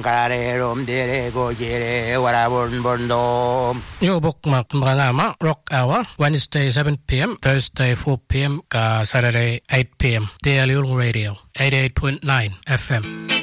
Kararum Dirego Gire, Warabun Bondo. Yo bookmark Mrangama, Rock Hour, Wednesday 7 p.m., Thursday 4 p.m., Saturday 8 p.m. Daily Radio, 88.9 FM.